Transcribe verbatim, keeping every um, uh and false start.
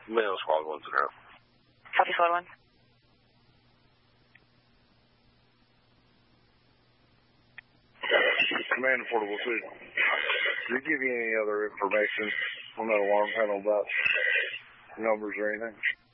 Male squad one zero. Copy squad one. Command Portable two. Did it give you any other information on that alarm panel about numbers or anything?